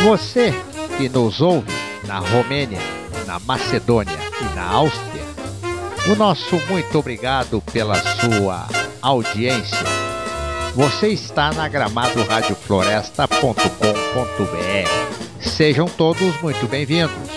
Você que nos ouve na Romênia, na Macedônia e na Áustria, o nosso muito obrigado pela sua audiência. Você está na gramadoradiofloresta.com.br. Sejam todos muito bem-vindos.